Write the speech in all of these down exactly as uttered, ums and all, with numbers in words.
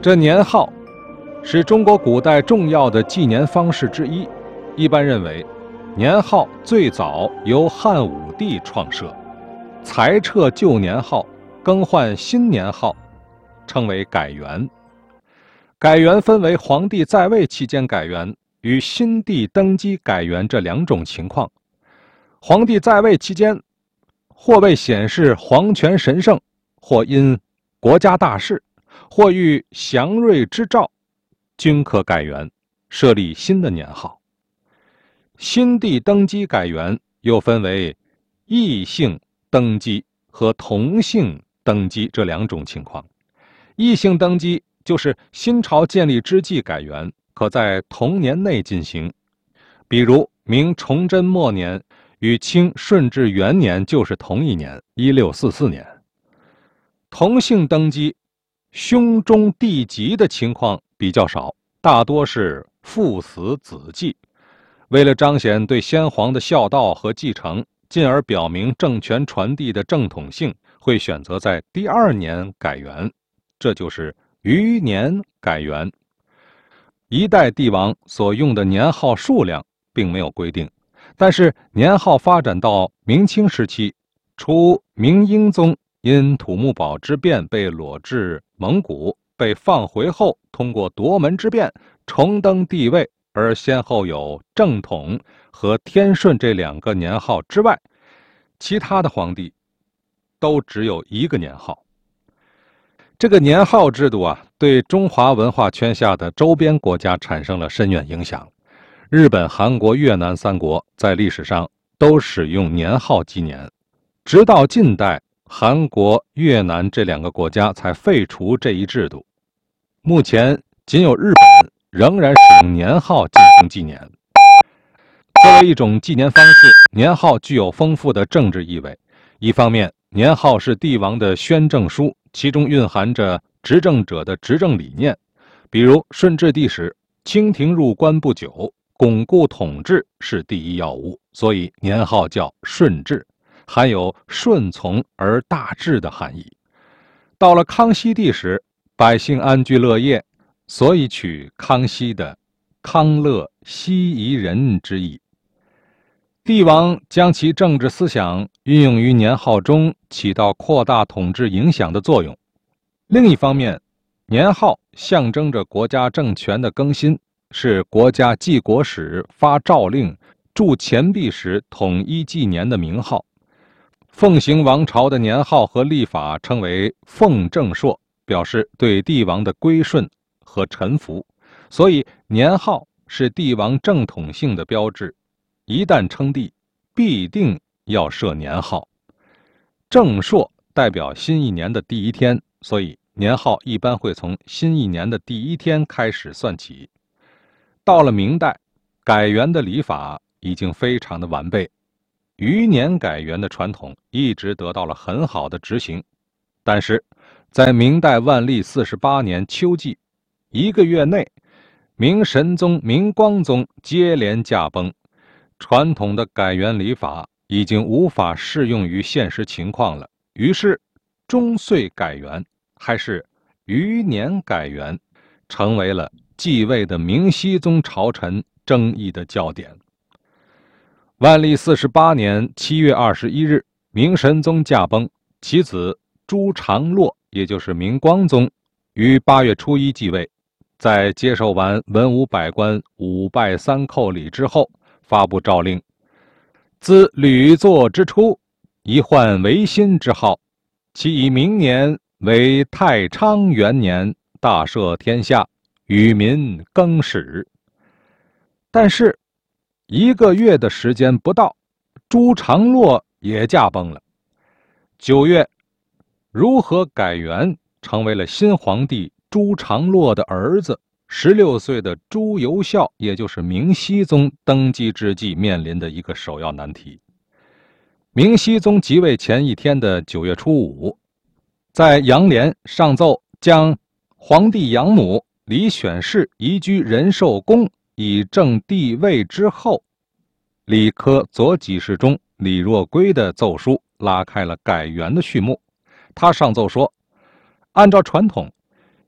这年号是中国古代重要的纪年方式之一，一般认为年号最早由汉武帝创设，裁撤旧年号，更换新年号，称为改元。改元分为皇帝在位期间改元与新帝登基改元这两种情况。皇帝在位期间，或为显示皇权神圣，或因国家大事，或遇祥瑞之兆，均可改元，设立新的年号。新帝登基改元又分为异姓登基和同姓登基这两种情况。异姓登基就是新朝建立之际改元，可在同年内进行，比如明崇祯末年与清顺治元年就是同一年，一六四四年。同姓登基，兄终弟及的情况比较少，大多是父死子继。为了彰显对先皇的孝道和继承，进而表明政权传递的正统性，会选择在第二年改元，这就是余年改元。一代帝王所用的年号数量并没有规定，但是年号发展到明清时期，除明英宗因土木堡之变被裸至蒙古，被放回后通过夺门之变重登帝位，而先后有正统和天顺这两个年号之外，其他的皇帝都只有一个年号。这个年号制度啊，对中华文化圈下的周边国家产生了深远影响。日本、韩国、越南三国在历史上都使用年号纪年，直到近代，韩国、越南这两个国家才废除这一制度。目前仅有日本仍然使用年号进行纪年。作为一种纪年方式，年号具有丰富的政治意味。一方面，年号是帝王的宣政书，其中蕴含着执政者的执政理念。比如顺治帝时，清廷入关不久，巩固统治是第一要务，所以年号叫顺治，含有顺从而大治的含义。到了康熙帝时，百姓安居乐业，所以取康熙的康乐熙宜人之意。帝王将其政治思想运用于年号中，起到扩大统治影响的作用。另一方面，年号象征着国家政权的更新，是国家记国史、发诏令、铸钱币时统一纪年的名号。奉行王朝的年号和历法称为奉正朔，表示对帝王的归顺和臣服，所以年号是帝王正统性的标志。一旦称帝，必定要设年号。正朔代表新一年的第一天，所以年号一般会从新一年的第一天开始算起。到了明代，改元的礼法已经非常的完备，余年改元的传统一直得到了很好的执行。但是在明代万历四十八年秋季，一个月内，明神宗、明光宗接连驾崩，传统的改元礼法已经无法适用于现实情况了，于是中岁改元还是余年改元成为了继位的明熹宗朝臣争议的焦点。万历四十八年七月二十一日，明神宗驾崩，其子朱常洛，也就是明光宗，于八月初一继位。在接受完文武百官五拜三叩礼之后，发布诏令：自履作之初，宜换维新之号，其以明年为太昌元年，大赦天下，与民更始。但是一个月的时间不到，朱常洛也驾崩了。九月，如何改元成为了新皇帝朱常洛的儿子十六岁的朱由校，也就是明熹宗登基之际面临的一个首要难题。明熹宗即位前一天的九月初五，在阳莲上奏将皇帝养母李选侍移居仁寿宫以正帝位之后，理科左给事中李若圭的奏书拉开了改元的序幕。他上奏说，按照传统，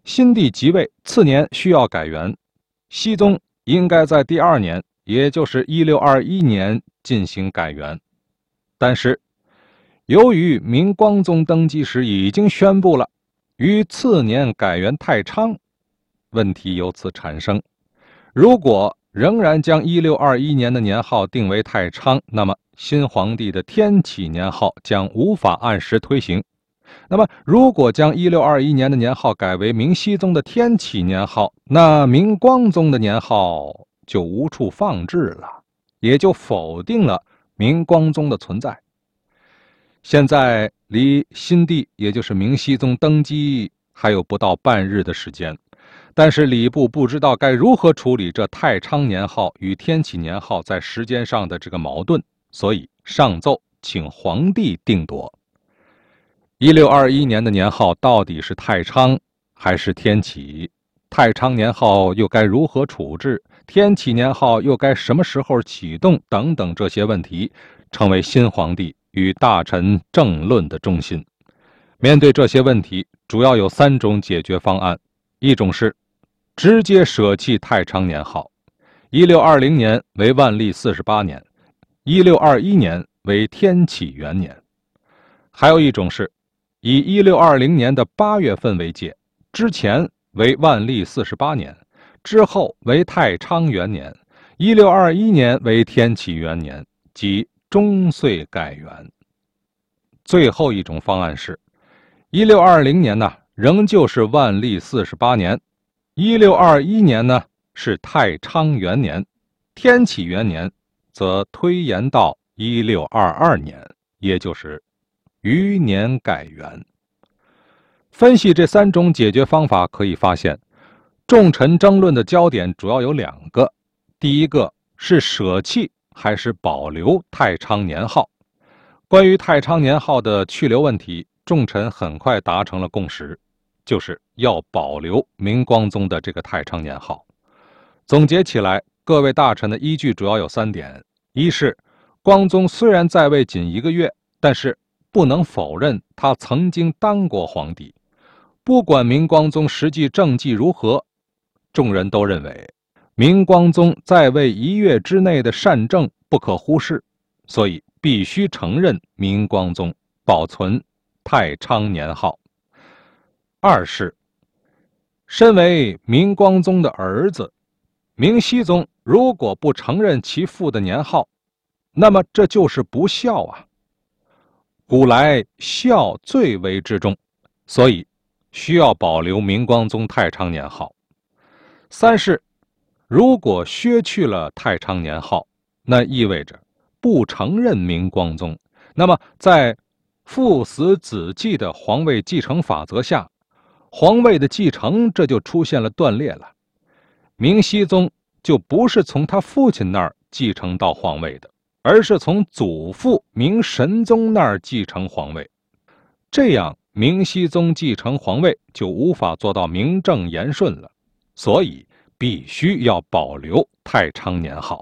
新帝即位次年需要改元，熹宗应该在第二年，也就是一六二一年进行改元。但是由于明光宗登基时已经宣布了于次年改元太昌，问题由此产生。如果仍然将一六二一年的年号定为太昌，那么新皇帝的天启年号将无法按时推行。那么如果将一六二一年的年号改为明熹宗的天启年号，那明光宗的年号就无处放置了，也就否定了明光宗的存在。现在离新帝也就是明熹宗登基还有不到半日的时间，但是礼部不知道该如何处理这太昌年号与天启年号在时间上的这个矛盾，所以上奏请皇帝定夺。一六二一年的年号到底是太昌还是天启？太昌年号又该如何处置？天启年号又该什么时候启动？等等这些问题，成为新皇帝与大臣政论的中心。面对这些问题，主要有三种解决方案：一种是直接舍弃太昌年号，一六二零年为万历四十八年，一六二一年为天启元年；还有一种是以一六二零年的八月份为界，之前为万历四十八年，之后为太昌元年，一六二一年为天启元年，即中岁改元。最后一种方案是一六二零年呢，仍旧是万历四十八年，一六二一年呢是太昌元年，天启元年则推延到一六二二年，也就是余年改元。分析这三种解决方法，可以发现众臣争论的焦点主要有两个。第一个是舍弃还是保留太昌年号。关于太昌年号的去留问题，众臣很快达成了共识，就是要保留明光宗的这个太昌年号。总结起来，各位大臣的依据主要有三点：一是光宗虽然在位仅一个月，但是不能否认他曾经当过皇帝。不管明光宗实际政绩如何，众人都认为明光宗在位一月之内的善政不可忽视，所以必须承认明光宗，保存太昌年号。二是身为明光宗的儿子，明熹宗如果不承认其父的年号，那么这就是不孝啊。古来孝最为之重，所以需要保留明光宗太昌年号。三是如果削去了太昌年号，那意味着不承认明光宗，那么在父死子继的皇位继承法则下，皇位的继承这就出现了断裂了。明熹宗就不是从他父亲那儿继承到皇位的，而是从祖父明神宗那儿继承皇位。这样明熹宗继承皇位就无法做到名正言顺了，所以必须要保留太昌年号。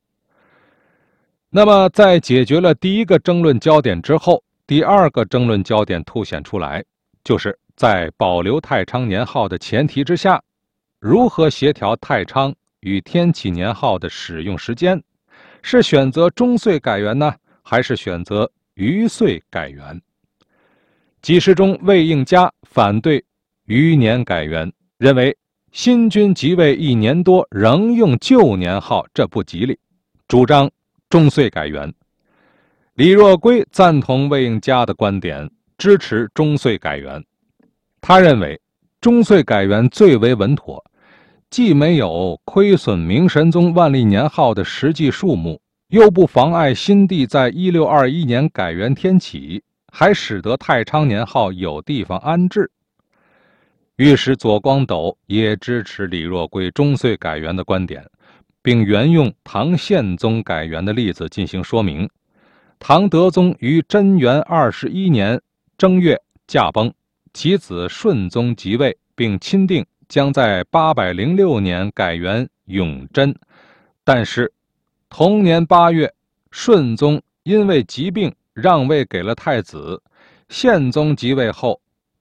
那么在解决了第一个争论焦点之后，第二个争论焦点凸显出来，就是在保留太昌年号的前提之下，如何协调太昌与天启年号的使用时间，是选择中岁改元呢，还是选择余岁改元？几时中魏应嘉反对余年改元，认为新君即位一年多仍用旧年号，这不吉利，主张中岁改元。李若圭赞同魏应嘉的观点，支持中岁改元。他认为中岁改元最为稳妥，既没有亏损明神宗万历年号的实际数目，又不妨碍新帝在一六二一年改元天启，还使得太昌年号有地方安置。御史左光斗也支持李若圭中岁改元的观点，并援用唐宪宗改元的例子进行说明。唐德宗于贞元二十一年正月驾崩，其子顺宗即位，并钦定将在八百零六年改元永贞。但是同年八月，顺宗因为疾病让位给了太子，宪宗即位后，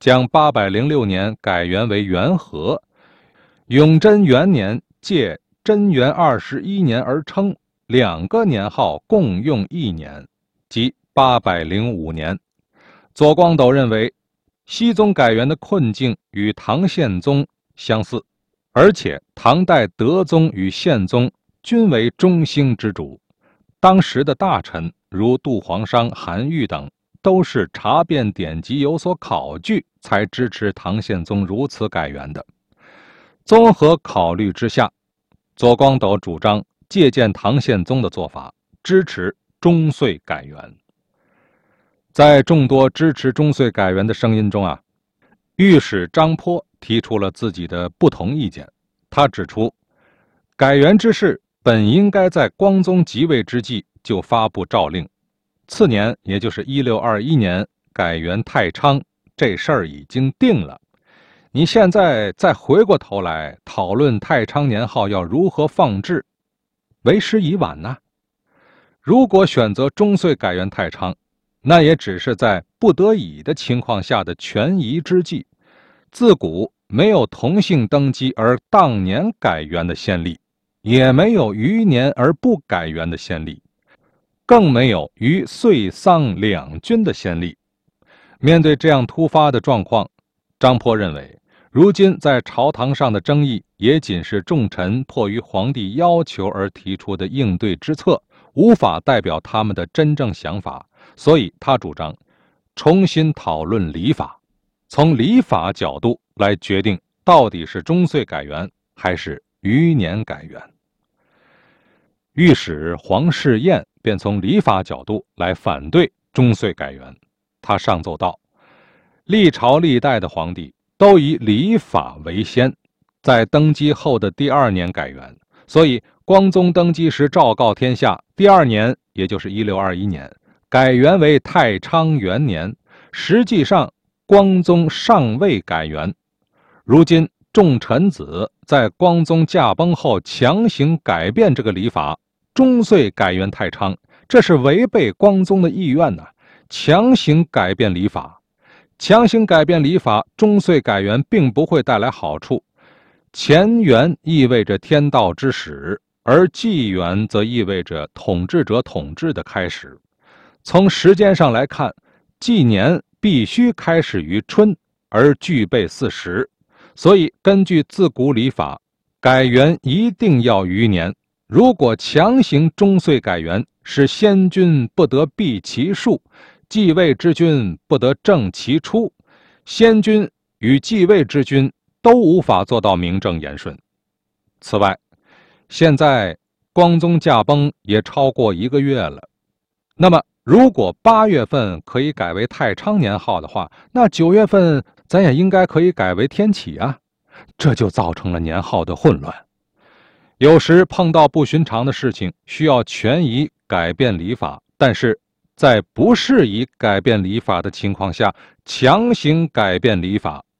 将八百零六年改元为元和，永贞元年借贞元二十一年而称，两个年号共用一年，即八百零五年。左光斗认为，熹宗改元的困境与唐宪宗相似，而且唐代德宗与宪宗均为中兴之主，当时的大臣如杜黄商、韩愈等，都是查遍典籍有所考据，才支持唐宪宗如此改元的。综合考虑之下，左光斗主张借鉴唐宪宗的做法，支持中岁改元。在众多支持中岁改元的声音中啊，御史张颇提出了自己的不同意见。他指出，改元之事本应该在光宗即位之际就发布诏令，次年也就是一六二一年改元太昌，这事儿已经定了。你现在再回过头来讨论太昌年号要如何放置，为时已晚呐。如果选择中岁改元太昌，那也只是在不得已的情况下的权宜之计，自古没有同姓登基而当年改元的先例，也没有余年而不改元的先例，更没有于岁丧两君的先例。面对这样突发的状况，张颇认为，如今在朝堂上的争议也仅是众臣迫于皇帝要求而提出的应对之策，无法代表他们的真正想法，所以他主张重新讨论礼法，从礼法角度来决定到底是中岁改元还是余年改元。御史黄士彦便从礼法角度来反对中岁改元。他上奏道，历朝历代的皇帝都以礼法为先，在登基后的第二年改元，所以光宗登基时昭告天下，第二年也就是一六二一年改元为太昌元年，实际上光宗尚未改元。如今众臣子在光宗驾崩后强行改变这个礼法，中岁改元太昌，这是违背光宗的意愿呐、啊！强行改变礼法，强行改变礼法，中岁改元并不会带来好处。前元意味着天道之始，而纪元则意味着统治者统治的开始。从时间上来看，纪年必须开始于春，而具备四时，所以根据自古礼法，改元一定要余年。如果强行中岁改元，使先君不得避其数，继位之君不得正其出，先君与继位之君都无法做到名正言顺。此外，现在光宗驾崩也超过一个月了，那么如果八月份可以改为太昌年号的话，那九月份咱也应该可以改为天启啊，这就造成了年号的混乱。有时碰到不寻常的事情，需要权宜改变礼法，但是在不适宜改变礼法的情况下，强行改变礼法，